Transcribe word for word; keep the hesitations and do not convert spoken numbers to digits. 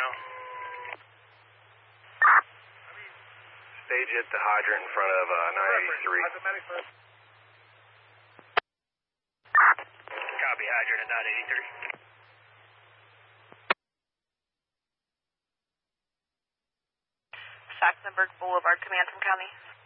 now. Stage at the hydrant in front of uh, nine eighty-three. Copy, hydrant at nine eighty-three. Saxonburg Boulevard, command from county.